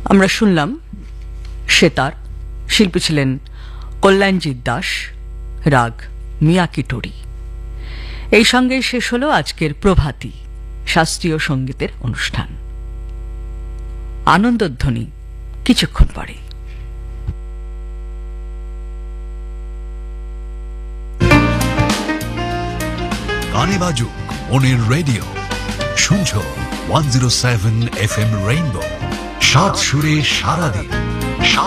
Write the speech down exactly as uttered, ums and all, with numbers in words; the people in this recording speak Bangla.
আমরা শুনলাম সেতার, শিল্পী ছিলেন কল্যাণজিৎ দাস, রাগ মিয়াকিটোরি। এই সঙ্গে শেষ হল আজকের প্রভাতী শাস্ত্রীয় সঙ্গীতের অনুষ্ঠান। আনন্দধ্বনি কিছুক্ষণ পরে। গানে বাজুক মনের রেডিও, শুনছো one zero seven F M rainbow, সাত সুরে সারাদিন।